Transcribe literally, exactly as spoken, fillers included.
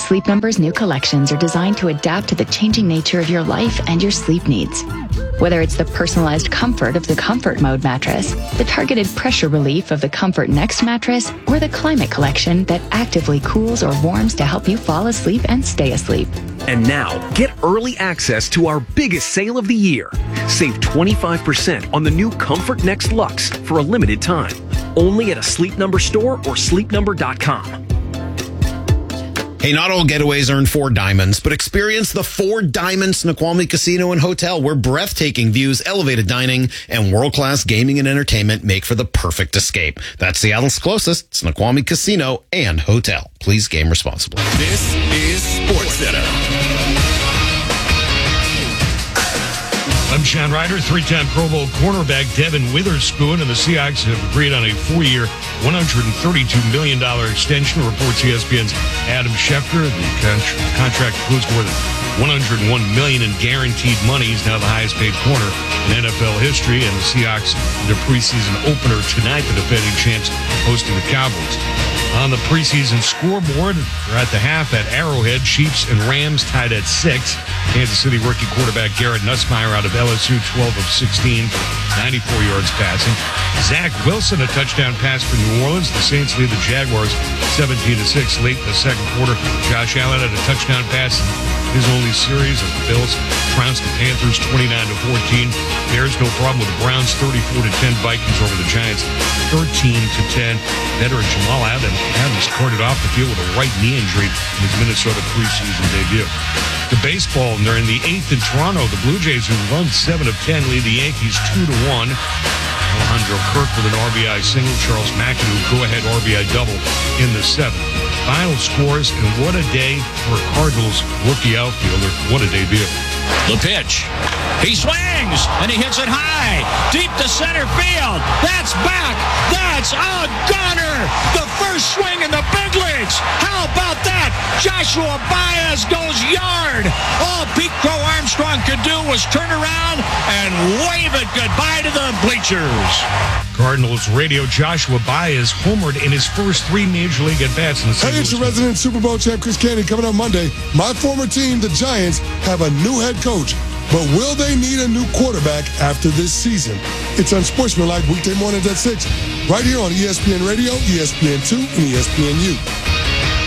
Sleep Number's new collections are designed to adapt to the changing nature of your life and your sleep needs. Whether it's the personalized comfort of the Comfort Mode mattress, the targeted pressure relief of the Comfort Next mattress, or the Climate Collection that actively cools or warms to help you fall asleep and stay asleep. And now, get early access to our biggest sale of the year. Save twenty-five percent on the new Comfort Next Luxe for a limited time. Only at a Sleep Number store or sleep number dot com. Hey, not all getaways earn four diamonds, but experience the Four Diamonds Snoqualmie Casino and Hotel, where breathtaking views, elevated dining, and world-class gaming and entertainment make for the perfect escape. That's Seattle's closest Snoqualmie Casino and Hotel. Please game responsibly. This is SportsCenter. I'm Sean Ryder. Three-time Pro Bowl cornerback Devin Witherspoon and the Seahawks have agreed on a four-year, one hundred thirty-two million dollars extension, reports E S P N's Adam Schefter. The con- contract includes more than one hundred one million dollars in guaranteed money. He's now the highest-paid corner in N F L history, and the Seahawks, their preseason opener tonight, the defending champs hosting the Cowboys. On the preseason scoreboard, we're at the half at Arrowhead. Chiefs and Rams tied at six. Kansas City rookie quarterback Garrett Nussmeier out of L S U, twelve of sixteen, ninety-four yards passing. Zach Wilson, a touchdown pass for New Orleans. The Saints lead the Jaguars seventeen to six late in the second quarter. Josh Allen had a touchdown pass in his only series as the Bills trounced the Panthers twenty-nine to fourteen. Bears no problem with the Browns thirty-four to ten. Vikings over the Giants thirteen to ten. Veteran Jamal Adams carted off the field with a right knee injury in his Minnesota preseason debut. The baseball, and they're in the eighth in Toronto. The Blue Jays, who won seven of ten, lead the Yankees two to one. Alejandro Kirk with an R B I single. Charles McAdoo, go-ahead R B I double in the seventh. Final scores, and what a day for Cardinals rookie outfielder. What a debut. The pitch. He swings, and he hits it high, deep to center field. That's back. That's a gunner. The first swing in the big leagues. How about that? Joshua Baez goes yard. All Pete Crow Armstrong could do was turn around and wave it goodbye to the bleachers. Cardinals radio Joshua Baez homered in his first three Major League at-bats in the Hey, it's your resident Super Bowl champ, Chris Candy, coming up Monday. My former team, the Giants, have a new head coach. But will they need a new quarterback after this season? It's Unsportsmanlike weekday mornings at six, right here on E S P N Radio, E S P N two, and E S P N U.